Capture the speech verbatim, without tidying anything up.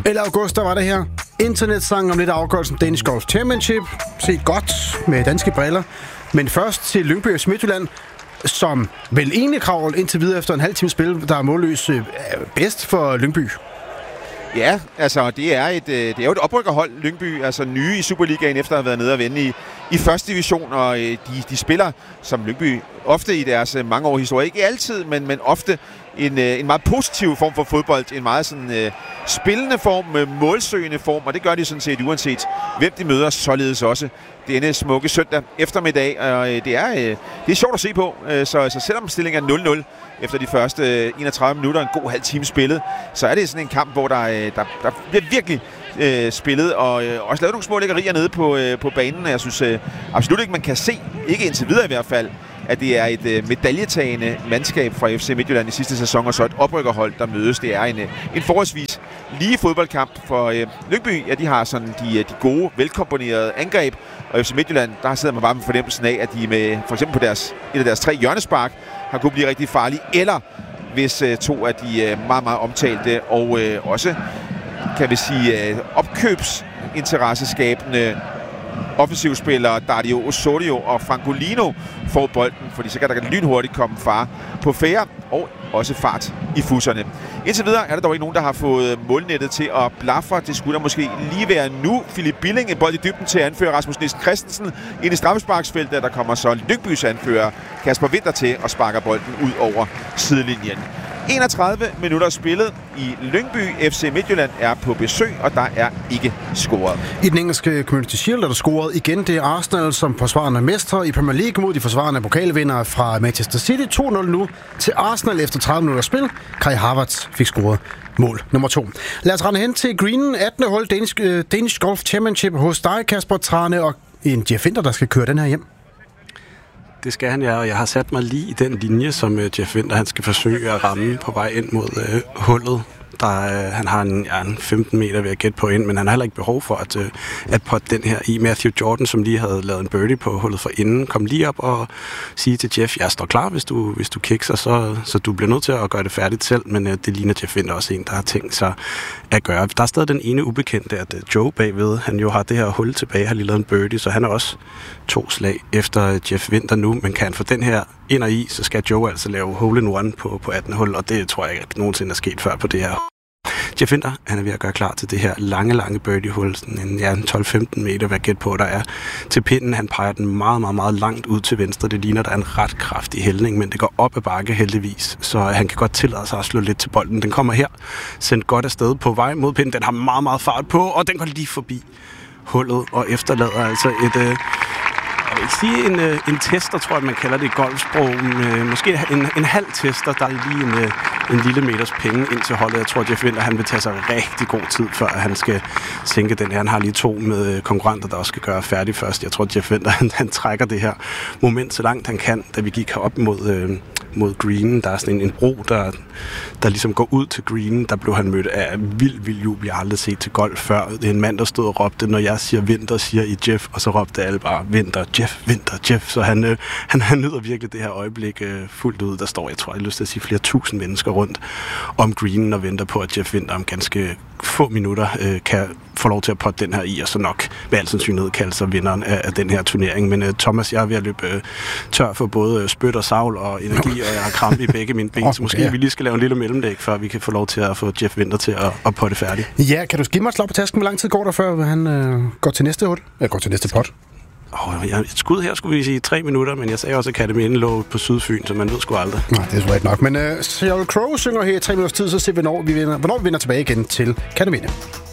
ellevte august, der var det her. Internetsang om lidt afgørelsen Danish Golf Championship. Set godt med danske briller. Men først til Lyngby F C Midtjylland, som vel egentlig kravler indtil videre efter en halv time spil, der er målløs bedst for Lyngby. Ja, altså det er et det er jo et oprykkerhold, Lyngby, altså nye i Superligaen efter at have været nede og vende i, i første division, og de, de spiller som Lyngby ofte i deres mange år historie, ikke altid, men, men ofte en, en meget positiv form for fodbold, en meget sådan uh, spillende form, målsøgende form, og det gør de sådan set uanset hvem de møder, således også denne smukke søndag eftermiddag, og det er, det er sjovt at se på, så, så selvom stillingen er nul nul efter de første enogtredive minutter, en god halv time spillet, så er det sådan en kamp, hvor der, der, der bliver virkelig øh, spillet, og øh, også lavet nogle små lækkerier nede på, øh, på banen, og jeg synes øh, absolut ikke, man kan se, ikke indtil videre i hvert fald, at det er et øh, medaljetagende mandskab fra F C Midtjylland i sidste sæson, og så et oprykkerhold, der mødes. Det er en, en forholdsvis lige fodboldkamp for øh, Lyngby. Ja, de har sådan de, de gode, velkomponerede angreb, og F C Midtjylland, der sidder man bare med fornemmelsen af, at de med for eksempel på deres, et af deres tre hjørnespark har kunne blive rigtig farlige, eller hvis øh, to af de øh, meget, meget omtalte og øh, også, kan vi sige, øh, opkøbsinteresseskabende offensivspillere Dario Osorio og Francolino får bolden, fordi så kan der lynhurtigt komme far på færre og også fart i fusserne. Indtil videre er der dog ikke nogen, der har fået målnettet til at blaffe. Det skulle der måske lige være nu. Philip Billing, en bold i dybden til at anføre Rasmus Nielsen Christensen ind i straffesparksfeltet. Der kommer så Lyngbys anfører Kasper Winter til og sparker bolden ud over sidelinjen. enogtredive minutter spillet i Lyngby. F C Midtjylland er på besøg, og der er ikke scoret. I den engelske Community Shield er der scoret igen. Det er Arsenal som forsvarende mester i Premier League mod de forsvarende pokalvindere fra Manchester City. to nul nu til Arsenal efter tredive minutter spil. Kai Havertz fik scoret mål nummer to. Lad os rende hen til Greenen, attende hold Danish, uh, Danish Golf Championship hos dig, Kasper Trane, og en Jeff Winter, der skal køre den her hjem. Det skal han, ja, og jeg har sat mig lige i den linje, som uh, Jeff Winter han skal forsøge at ramme på vej ind mod uh, hullet. Der, uh, han har en, ja, en femten meter ved at gætte på ind, men han har heller ikke behov for at, uh, at potte den her i. Matthew Jordan, som lige havde lavet en birdie på hullet for inden, kom lige op og sige til Jeff, jeg står klar, hvis du, hvis du kikser, så, så du bliver nødt til at gøre det færdigt selv, men uh, det ligner Jeff Winter også en, der har tænkt sig at gøre. Der er stadig den ene ubekendte, at uh, Joe bagved, han jo har det her hul tilbage, har lige lavet en birdie, så han er også to slag efter Jeff Winter nu, men kan han få den her ind og i, så skal Joe altså lave hole in one på, på attende hul, og det tror jeg ikke nogensinde er sket før på det her. Jeff Winter, han er ved at gøre klar til det her lange, lange birdie-hul, sådan en ja, tolv femten meter, hvad gæt på, der er til pinden. Han peger den meget, meget, meget langt ud til venstre. Det ligner, der er en ret kraftig hældning, men det går op ad bakke heldigvis, så han kan godt tillade sig at slå lidt til bolden. Den kommer her, sendt godt afsted på vej mod pinden. Den har meget, meget fart på, og den går lige forbi hullet og efterlader altså et... Øh, Jeg vil ikke sige en, øh, en tester, tror jeg, man kalder det i golfsprog. Øh, måske en, en halv tester, der er lige en, øh, en lille meters penge ind til holdet. Jeg tror, at Jeff Winter, han vil tage sig rigtig god tid, før han skal sænke den her. Han har lige to med konkurrenter, der også skal gøre færdig først. Jeg tror, at Jeff Winter, han, han trækker det her moment så langt han kan, da vi gik op mod... Øh, mod greenen. Der er sådan en, en bro, der, der ligesom går ud til greenen. Der blev han mødt af vild, vild jubel. Jeg har aldrig set til golf før. Det er en mand, der stod og råbte, når jeg siger Winter, siger I Jeff, og så råbte alle bare Winter, Jeff, Winter, Jeff. Så han, øh, han, han nyder virkelig det her øjeblik øh, fuldt ud. Der står, jeg tror, jeg har lyst til at sige flere tusind mennesker rundt om greenen og venter på, at Jeff Winter om ganske få minutter øh, kan få lov til at potte den her i, og så nok med al sandsynlighed kalde sig vinderen af, af den her turnering. Men øh, Thomas, jeg er ved at løbe øh, tør for både øh, spyt og savl og energi, og jeg har krampe i begge mine ben, okay, så måske ja. vi lige skal lave en lille mellemdæk, før vi kan få lov til at få Jeff Winter til at, at potte færdig. Ja, kan du give mig et slag på tasken? Hvor lang tid går der, før han øh, går til næste hul? Eller går til næste pot? Oh, et skud her skulle vi sige tre minutter, men jeg sagde også, at Akademien lå på Sydfyn, så man ved sgu aldrig. Nej, det er sgu nok. Men uh, Sheryl Crow synger her i tre minutters tid, så ser vi, hvornår vi vinder, hvornår vi vinder tilbage igen til Akademien.